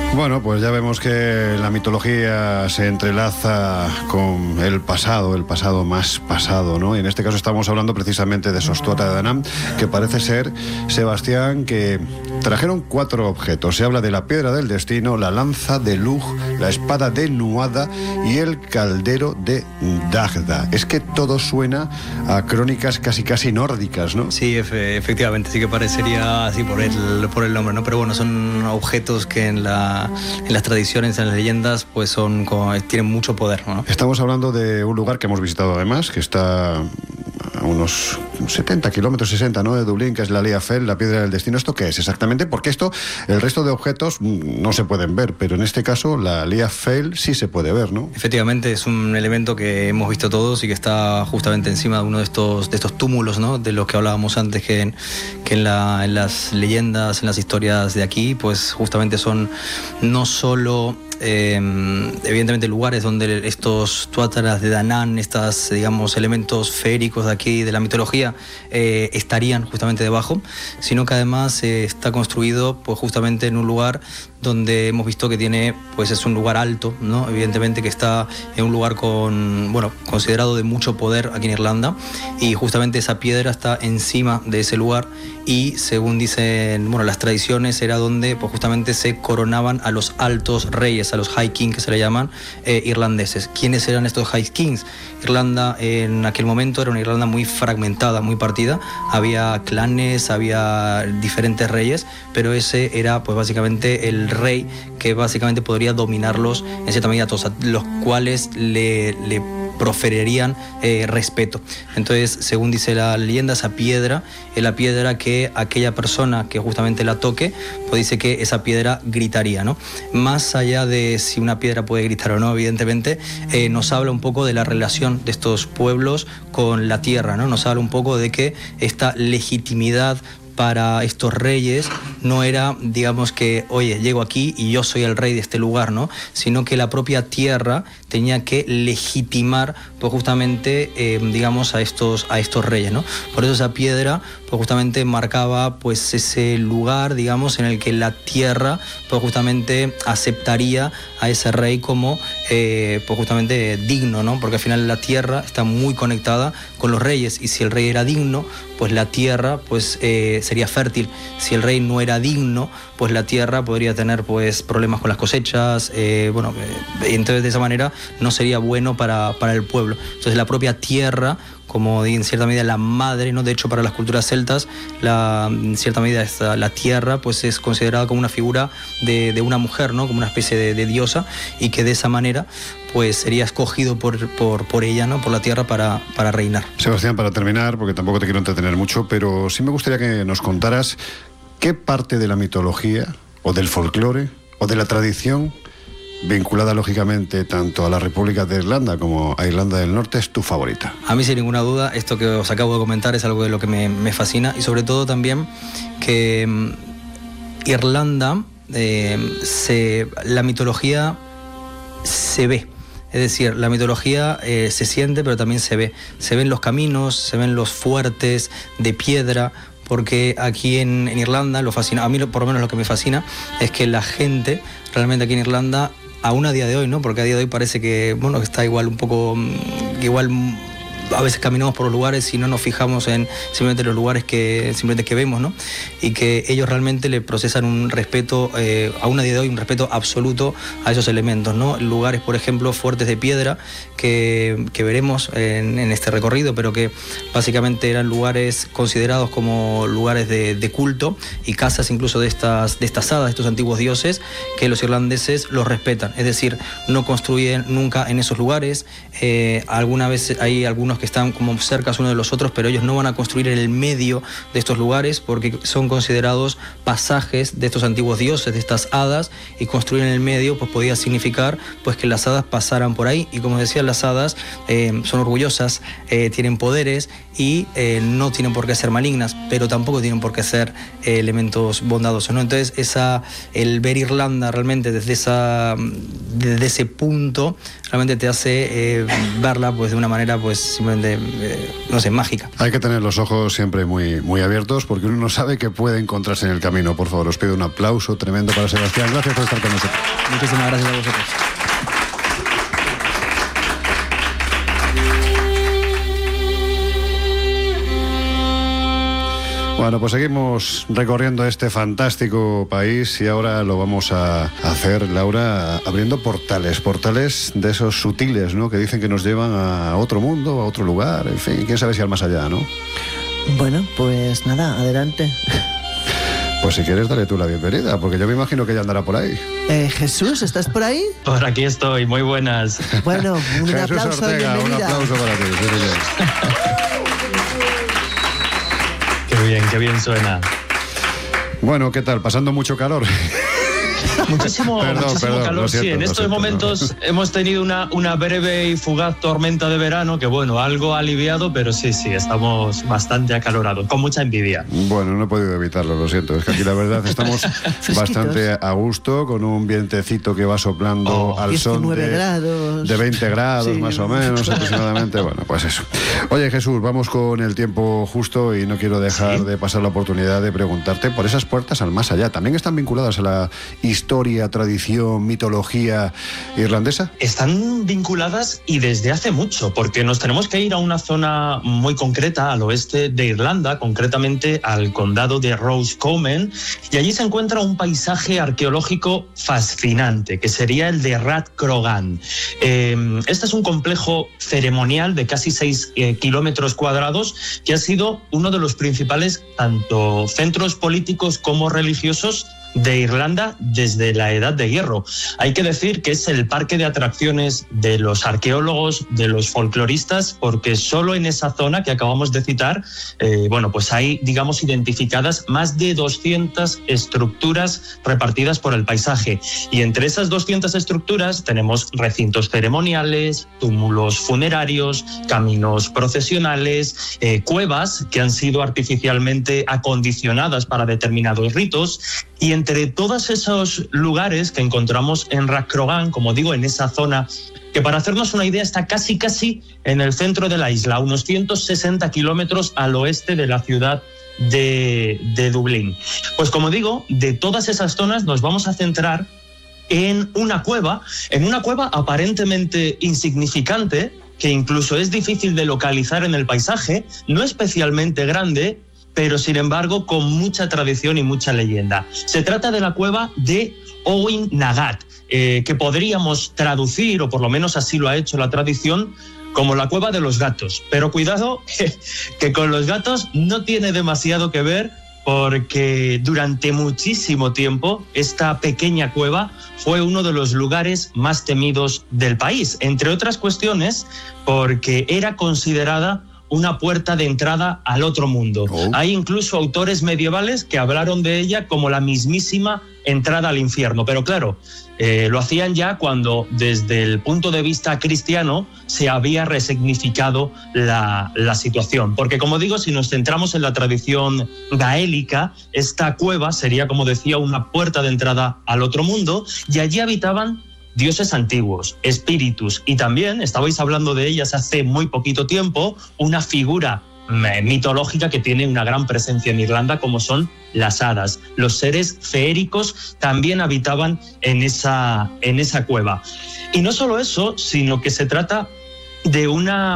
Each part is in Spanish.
Bueno, pues ya vemos que la mitología se entrelaza con el pasado más pasado, ¿no? Y en este caso estamos hablando precisamente de Sostuata de Danann, que parece ser, Sebastián, que trajeron 4 objetos. Se habla de la piedra del destino, la lanza de Lugh, la espada de Nuada y el caldero de Dagda. Es que todo suena a crónicas casi nórdicas, ¿no? Sí, efectivamente, sí que parecería así por el nombre, ¿no? Pero bueno, son objetos que en las tradiciones, en las leyendas, pues tienen mucho poder, ¿no? Estamos hablando de un lugar que hemos visitado además, que está a unos 70 kilómetros, 60, ¿no?, de Dublín, que es la Lia Fell, la piedra del destino. ¿Esto qué es exactamente? Porque el resto de objetos no se pueden ver, pero en este caso la Lia Fell sí se puede ver, ¿no? Efectivamente, es un elemento que hemos visto todos y que está justamente encima de uno de estos túmulos, ¿no?, de los que hablábamos antes, que en las leyendas, en las historias de aquí, pues justamente son no solo evidentemente lugares donde estos tuátaras de Danann, digamos, elementos feéricos de aquí, de la mitología, estarían justamente debajo, sino que además está construido pues justamente en un lugar donde hemos visto que tiene, pues es un lugar alto, ¿no? Evidentemente que está en un lugar considerado de mucho poder aquí en Irlanda, y justamente esa piedra está encima de ese lugar, y según dicen, las tradiciones, era donde pues justamente se coronaban a los altos reyes, a los High Kings, que se le llaman, irlandeses. ¿Quiénes eran estos High Kings? Irlanda en aquel momento era una Irlanda muy fragmentada, muy partida, había clanes, había diferentes reyes, pero ese era pues básicamente el rey que básicamente podría dominarlos en cierta medida todos, los cuales le proferirían respeto. Entonces, según dice la leyenda, esa piedra es la piedra que aquella persona que justamente la toque, pues dice que esa piedra gritaría, ¿no? Más allá de si una piedra puede gritar o no, evidentemente, nos habla un poco de la relación de estos pueblos con la tierra, ¿no? Nos habla un poco de que esta legitimidad para estos reyes no era, digamos, que, oye, llego aquí y yo soy el rey de este lugar, ¿no? Sino que la propia tierra tenía que legitimar, pues justamente, digamos, a estos reyes, ¿no? Por eso esa piedra, pues justamente marcaba, pues ese lugar, digamos, en el que la tierra, pues justamente aceptaría a ese rey como, pues justamente digno, ¿no? Porque al final la tierra está muy conectada con los reyes, y si el rey era digno, pues la tierra, pues sería fértil. Si el rey no era digno, pues la tierra podría tener pues problemas con las cosechas, entonces de esa manera no sería bueno para el pueblo. Entonces la propia tierra, como en cierta medida la madre, ¿no? De hecho, para las culturas celtas, en cierta medida la tierra pues es considerada como una figura de una mujer, ¿no? Como una especie de diosa, y que de esa manera pues sería escogido por ella, ¿no? Por la tierra para reinar. Sebastián, para terminar, porque tampoco te quiero entretener mucho, pero sí me gustaría que nos contaras qué parte de la mitología, o del folclore, o de la tradición, vinculada lógicamente tanto a la República de Irlanda como a Irlanda del Norte, es tu favorita. A mí, sin ninguna duda, esto que os acabo de comentar es algo de lo que me fascina, y sobre todo también que Irlanda, la mitología se ve. Es decir, la mitología se siente, pero también se ve. Se ven los caminos, se ven los fuertes de piedra, porque aquí en Irlanda, a mí por lo menos lo que me fascina es que la gente realmente aquí en Irlanda, aún a día de hoy, ¿no? Porque a día de hoy parece que, que está igual un poco, a veces caminamos por los lugares y no nos fijamos en simplemente los lugares que vemos, ¿no? Y que ellos realmente le procesan un respeto, aún a día de hoy, un respeto absoluto a esos elementos, ¿no? Lugares, por ejemplo, fuertes de piedra que veremos en este recorrido, pero que básicamente eran lugares considerados como lugares de culto, y casas incluso de estas hadas, de estos antiguos dioses, que los irlandeses los respetan. Es decir, no construyen nunca en esos lugares. Alguna vez hay algunos que están como cerca unos de los otros, pero ellos no van a construir en el medio de estos lugares, porque son considerados pasajes de estos antiguos dioses, de estas hadas, y construir en el medio pues podía significar pues que las hadas pasaran por ahí. Y como decía, las hadas son orgullosas, tienen poderes, y no tienen por qué ser malignas, pero tampoco tienen por qué ser elementos bondadosos, ¿no? Entonces el ver Irlanda realmente desde ese punto realmente te hace verla pues de una manera pues simplemente, no sé, mágica. Hay que tener los ojos siempre muy, muy abiertos porque uno no sabe qué puede encontrarse en el camino. Por favor, os pido un aplauso tremendo para Sebastián. Gracias por estar con nosotros. Muchísimas gracias a vosotros. Bueno, pues seguimos recorriendo este fantástico país y ahora lo vamos a hacer, Laura, abriendo portales de esos sutiles, ¿no? Que dicen que nos llevan a otro mundo, a otro lugar, en fin, quién sabe si al más allá, ¿no? Bueno, pues nada, adelante. Pues si quieres, dale tú la bienvenida, porque yo me imagino que ella andará por ahí. Jesús, ¿estás por ahí? Por aquí estoy, muy buenas. Bueno, un Jesús aplauso Ortega, de un bienvenida. aplauso para ti. Sí, señor. Qué bien suena. Bueno, ¿qué tal? ¿Pasando mucho calor? Muchísimo calor, lo siento, sí. En estos lo siento, momentos hemos tenido una breve y fugaz tormenta de verano que, bueno, algo ha aliviado, pero sí, estamos bastante acalorados, con mucha envidia. Bueno, no he podido evitarlo, lo siento. Es que aquí la verdad estamos bastante a gusto, con un vientecito que va soplando al son 19 grados. de 20 grados, Sí. más o menos, aproximadamente. Bueno, pues eso. Oye, Jesús, vamos con el tiempo justo y no quiero dejar de pasar la oportunidad de preguntarte por esas puertas al más allá. ¿También están vinculadas a la historia, tradición, mitología irlandesa? Están vinculadas y desde hace mucho, porque nos tenemos que ir a una zona muy concreta, al oeste de Irlanda, concretamente al condado de Roscommon, y allí se encuentra un paisaje arqueológico fascinante, que sería el de Rathcrogan. Este es un complejo ceremonial de casi 6 kilómetros cuadrados, que ha sido uno de los principales tanto centros políticos como religiosos de Irlanda desde la Edad de Hierro. Hay que decir que es el parque de atracciones de los arqueólogos, de los folcloristas, porque solo en esa zona que acabamos de citar, pues hay, digamos, identificadas más de 200 estructuras repartidas por el paisaje. Y entre esas 200 estructuras tenemos recintos ceremoniales, túmulos funerarios, caminos procesionales, cuevas que han sido artificialmente acondicionadas para determinados ritos. Y entre todos esos lugares que encontramos en Rathcrogan, como digo, en esa zona, que para hacernos una idea está casi en el centro de la isla, unos 160 kilómetros al oeste de la ciudad de Dublín. Pues como digo, de todas esas zonas nos vamos a centrar en una cueva aparentemente insignificante, que incluso es difícil de localizar en el paisaje, no especialmente grande, pero sin embargo con mucha tradición y mucha leyenda. Se trata de la cueva de Owen Nagat, que podríamos traducir, o por lo menos así lo ha hecho la tradición, como la cueva de los gatos. Pero cuidado, que con los gatos no tiene demasiado que ver, porque durante muchísimo tiempo esta pequeña cueva fue uno de los lugares más temidos del país, entre otras cuestiones porque era considerada una puerta de entrada al otro mundo. Hay incluso autores medievales que hablaron de ella como la mismísima entrada al infierno, pero claro, lo hacían ya cuando desde el punto de vista cristiano se había resignificado la situación, porque como digo, si nos centramos en la tradición gaélica, esta cueva sería, como decía, una puerta de entrada al otro mundo, y allí habitaban dioses antiguos, espíritus, y también, estabais hablando de ellas hace muy poquito tiempo, una figura mitológica que tiene una gran presencia en Irlanda, como son las hadas. Los seres feéricos también habitaban en esa cueva. Y no solo eso, sino que se trata de una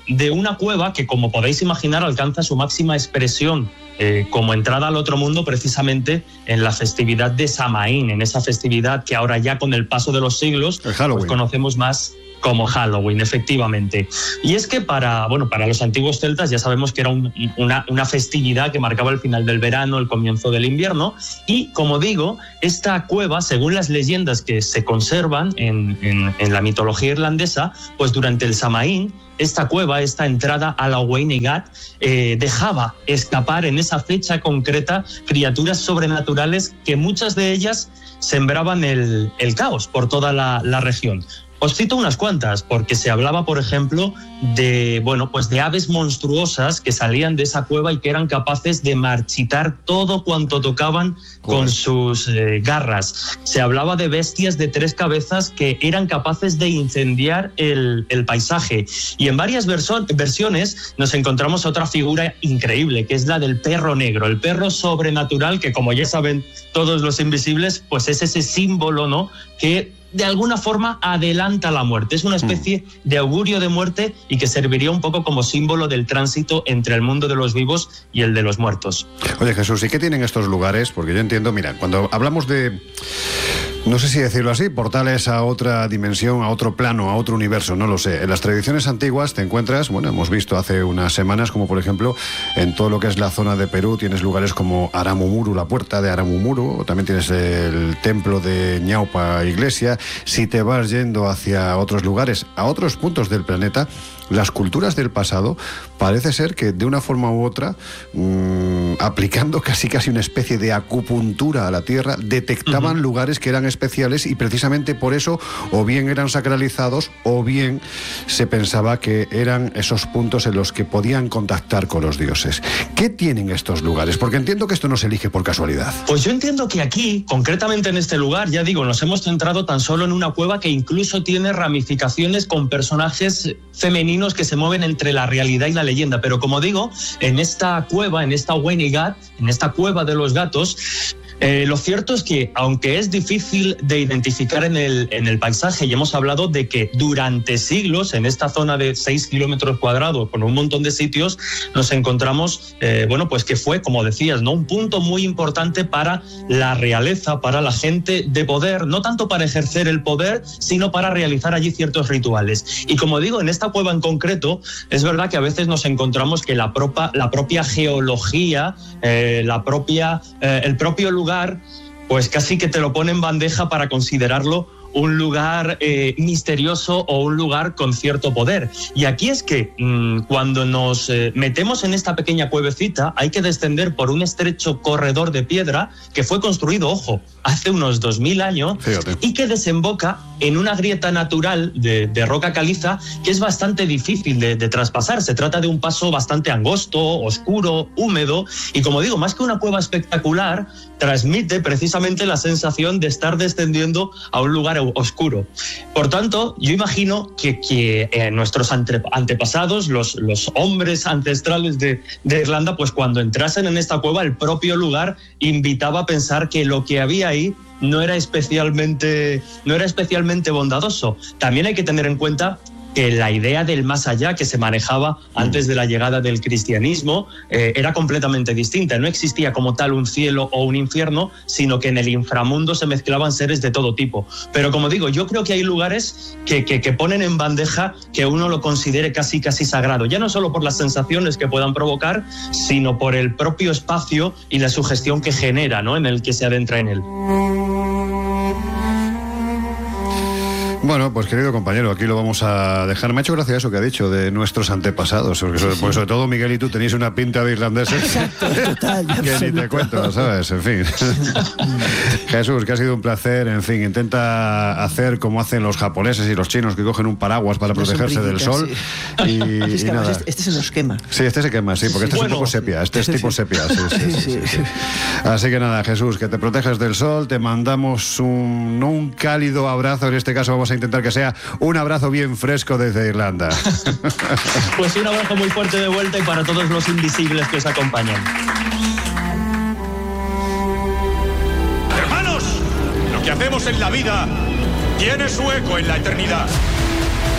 cueva que, como podéis imaginar, alcanza su máxima expresión como entrada al otro mundo precisamente en la festividad de Samaín, en esa festividad que ahora ya con el paso de los siglos pues conocemos más como Halloween, efectivamente. Y es que para los antiguos celtas ya sabemos que era una festividad que marcaba el final del verano, el comienzo del invierno, y como digo, esta cueva, según las leyendas que se conservan en la mitología irlandesa, pues durante el Samaín, esta cueva, esta entrada a la Owen Nagat, dejaba escapar en esa fecha concreta criaturas sobrenaturales que muchas de ellas sembraban el caos por toda la región. Os cito unas cuantas, porque se hablaba, por ejemplo, de, bueno, pues de aves monstruosas que salían de esa cueva y que eran capaces de marchitar todo cuanto tocaban con sus garras. Se hablaba de bestias de 3 cabezas que eran capaces de incendiar el paisaje. Y en varias versiones nos encontramos otra figura increíble, que es la del perro negro, el perro sobrenatural, que como ya saben todos los invisibles, pues es ese símbolo, ¿no?, que de alguna forma adelanta la muerte. Es una especie de augurio de muerte y que serviría un poco como símbolo del tránsito entre el mundo de los vivos y el de los muertos. Oye, Jesús, ¿y qué tienen estos lugares? Porque yo entiendo, mira, cuando hablamos de, no sé si decirlo así, portales a otra dimensión, a otro plano, a otro universo, no lo sé. En las tradiciones antiguas te encuentras, bueno, hemos visto hace unas semanas, como por ejemplo, en todo lo que es la zona de Perú, tienes lugares como Aramumuru, la puerta de Aramumuru, o también tienes el templo de Ñaupa Iglesia. Si te vas yendo hacia otros lugares, a otros puntos del planeta, las culturas del pasado parece ser que de una forma u otra, aplicando casi una especie de acupuntura a la Tierra, detectaban lugares que eran especiales y precisamente por eso o bien eran sacralizados o bien se pensaba que eran esos puntos en los que podían contactar con los dioses. ¿Qué tienen estos lugares? Porque entiendo que esto no se elige por casualidad. Pues yo entiendo que aquí, concretamente en este lugar, ya digo, nos hemos centrado tan solo en una cueva que incluso tiene ramificaciones con personajes femeninos que se mueven entre la realidad y la leyenda. Pero como digo, en esta cueva, en esta Huaynigat, en esta cueva de los gatos, lo cierto es que, aunque es difícil de identificar en el paisaje, y hemos hablado de que durante siglos, en esta zona de 6 kilómetros cuadrados, con un montón de sitios, nos encontramos, bueno, pues que fue, como decías, ¿no?, un punto muy importante para la realeza, para la gente de poder, no tanto para ejercer el poder, sino para realizar allí ciertos rituales. Y como digo, en esta cueva en concreto, es verdad que a veces nos encontramos que la propia geología, el propio lugar, pues casi que te lo pone en bandeja para considerarlo un lugar misterioso o un lugar con cierto poder. Y aquí es que cuando nos metemos en esta pequeña cuevecita, hay que descender por un estrecho corredor de piedra que fue construido, ojo, hace unos 2000 años. Fíjate. Y que desemboca en una grieta natural de roca caliza que es bastante difícil de traspasar. Se trata de un paso bastante angosto, oscuro, húmedo y, como digo, más que una cueva espectacular, transmite precisamente la sensación de estar descendiendo a un lugar oscuro. Por tanto, yo imagino que nuestros antepasados, los hombres ancestrales de Irlanda, pues cuando entrasen en esta cueva, el propio lugar invitaba a pensar que lo que había ahí no era especialmente bondadoso. También hay que tener en cuenta que la idea del más allá que se manejaba antes de la llegada del cristianismo era completamente distinta. No existía como tal un cielo o un infierno, sino que en el inframundo se mezclaban seres de todo tipo. Pero como digo, yo creo que hay lugares que ponen en bandeja que uno lo considere casi sagrado, ya no solo por las sensaciones que puedan provocar, sino por el propio espacio y la sugestión que genera, ¿no?, en el que se adentra en él. Bueno, pues querido compañero, aquí lo vamos a dejar. Me ha hecho gracia eso que ha dicho de nuestros antepasados, porque pues sobre todo Miguel y tú tenéis una pinta de irlandeses. Exacto, total, que ni te cuento, ¿sabes? En fin. Jesús, que ha sido un placer. En fin, intenta hacer como hacen los japoneses y los chinos, que cogen un paraguas para protegerse del sol. Sí. Y es que nada. Este se nos quema. Sí, este se quema, sí, porque este es un poco sepia. Este es tipo sepia, sí. Así que nada, Jesús, que te protejas del sol. Te mandamos no un cálido abrazo, en este caso vamos a intentar que sea un abrazo bien fresco desde Irlanda. Pues un abrazo muy fuerte de vuelta y para todos los invisibles que os acompañan. Hermanos, lo que hacemos en la vida tiene su eco en la eternidad.